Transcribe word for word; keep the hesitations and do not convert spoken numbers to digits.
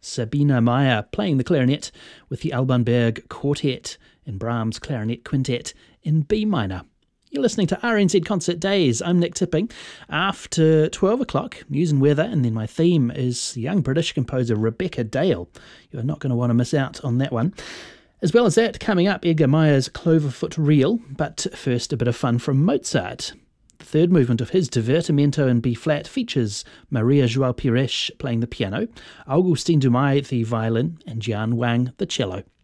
Sabina Meyer playing the clarinet with the Alban Berg Quartet in Brahms' Clarinet Quintet in B minor. You're listening to R N Z Concert Days. I'm Nick Tipping. After twelve o'clock, news and weather, and then my theme is the young British composer Rebecca Dale. You're not going to want to miss out on that one. As well as that, coming up, Edgar Meyer's Cloverfoot Reel, but first a bit of fun from Mozart. The third movement of his Divertimento in B-flat features Maria João Pires playing the piano, Augustin Dumay the violin, and Jian Wang the cello.